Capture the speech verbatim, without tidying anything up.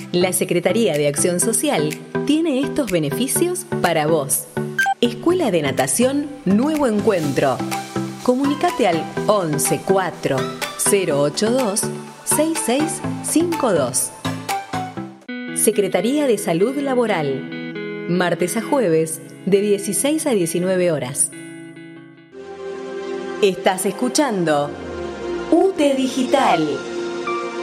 La Secretaría de Acción Social tiene estos beneficios para vos. Escuela de Natación Nuevo Encuentro. Comunicate al once cuatro cero ocho dos seis seis cinco dos. Secretaría de Salud Laboral. Martes a jueves de dieciséis a diecinueve horas. Estás escuchando U T E Digital.